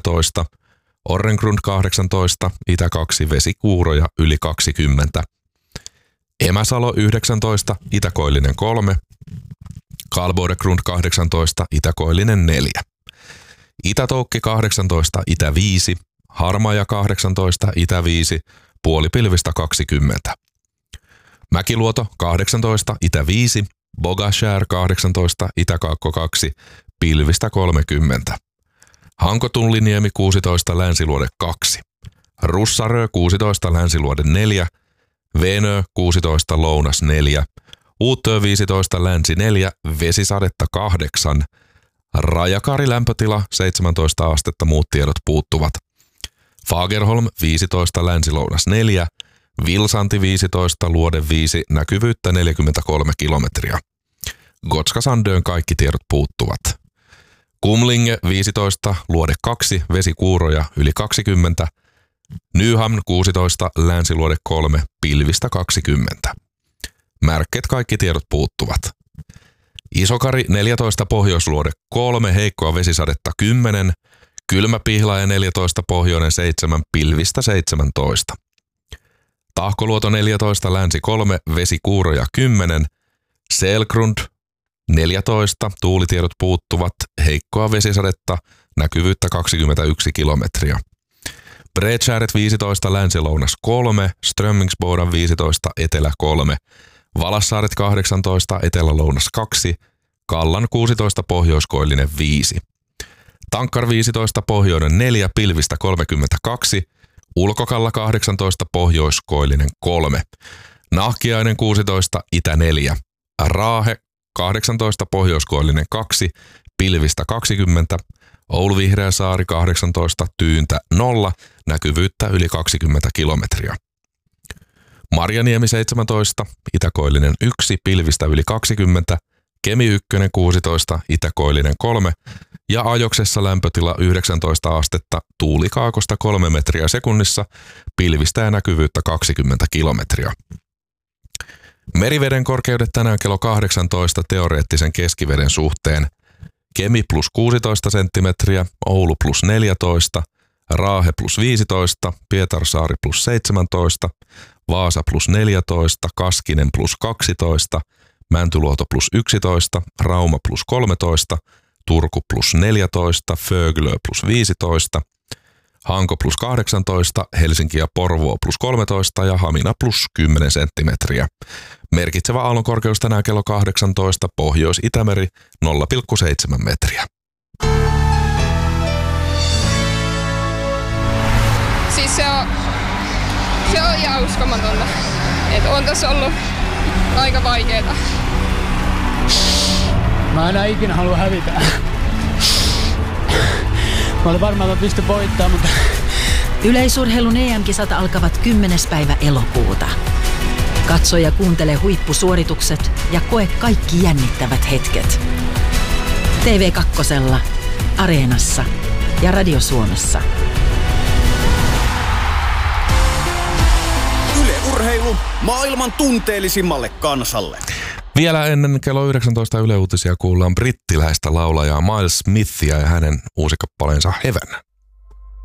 14, Orrengrund 18, Itä 2 vesikuuroja yli 20, Emäsalo 19, Itä-Koillinen 3, Karlbodegrund 18, Itä-Koillinen 4, Itä-Toukki 18, Itä 5, Harmaja 18, Itä 5, puolipilvistä 20, Mäkiluoto 18, Itä 5, Bogashär 18, Itä-Kaakko 2, pilvistä 30, Hanko-Tulliniemi 16, Länsiluode 2, Russarö 16, Länsiluode 4, Venö 16, Lounas 4, Uuttöö 15, Länsi 4, vesisadetta 8, Rajakari lämpötila 17 astetta, muut tiedot puuttuvat. Fagerholm 15, Länsi-Lounas 4, Vilsanti 15, Luode 5, näkyvyyttä 43 kilometriä. Gotska Sandön kaikki tiedot puuttuvat. Kumlinge 15, Luode 2, vesikuuroja yli 20, Nyhamn 16, Länsiluode 3, pilvistä 20. Märket kaikki tiedot puuttuvat. Isokari 14, Pohjoisluode 3, heikkoa vesisadetta 10, Kylmäpihlaja 14, Pohjoinen 7, pilvistä 17. Tahkoluoto 14, Länsi 3, vesikuuroja 10, Selgrund 14, tuulitiedot puuttuvat, heikkoa vesisadetta, näkyvyyttä 21 kilometriä. Bredskäret 15, Länsi-Lounas 3, Strömmingsbodan 15, Etelä 3, Valassaaret 18, Etelä-Lounas 2, Kallan 16, Pohjoiskoillinen 5. Tankkar 15, Pohjoinen 4, pilvistä 32, Ulkokalla 18, Pohjoiskoillinen 3, Nahkiainen 16, Itä 4, Raahe 18, Pohjoiskoillinen 2, pilvistä 20, Oulu-Vihreäsaari 18, Tyyntä 0, näkyvyyttä yli 20 kilometriä. Marjaniemi 17, Itä-Koillinen 1, pilvistä yli 20, Kemi 1 16, Itä-Koillinen 3 ja Ajoksessa lämpötila 19 astetta, tuuli kaakosta 3 metriä sekunnissa, pilvistä ja näkyvyyttä 20 kilometriä. Meriveden korkeudet tänään kello 18 teoreettisen keskiveden suhteen. Kemi plus 16 senttimetriä, Oulu plus 14, Raahe plus 15, Pietarsaari plus 17, Vaasa plus 14, Kaskinen plus 12, Mäntyluoto plus 11, Rauma plus 13, Turku plus 14, Föglö plus 15, Hanko plus 18, Helsinki ja Porvoo plus 13 ja Hamina plus 10 senttimetriä. Merkitsevä aallonkorkeus tänään kello 18, Pohjois-Itämeri 0,7 metriä. Siis se on ihan uskomatonta. Et on tässä ollut aika vaikeeta. Mä enää ikinä halua hävitä. Mä olin varmaan, että mä pystyn voittamaan, mutta... Yleisurheilun EM-kisat alkavat 10. päivä elokuuta. Katso ja kuuntele huippusuoritukset ja koe kaikki jännittävät hetket. TV2, Areenassa ja Radio Suomessa. Yle Urheilu maailman tunteellisimmalle kansalle. Vielä ennen kello 19 Yle Uutisia kuullaan brittiläistä laulajaa Miles Smithia ja hänen uusi kappaleensa Heaven.